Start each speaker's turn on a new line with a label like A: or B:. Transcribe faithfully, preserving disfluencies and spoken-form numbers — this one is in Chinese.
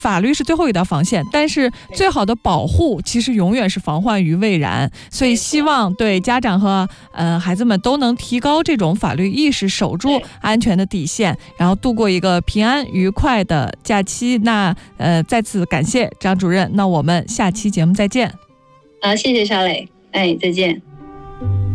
A: 法律是最后一道防线，但是最好的保护其实永远是防患于未然。所以希望对家长和呃孩子们都能提高这种法律意识，守住安全的底线，然后度过一个平安愉快的假期。那呃再次感谢张主任，那我们下期节目再见。
B: 好，谢谢小磊，哎，再见。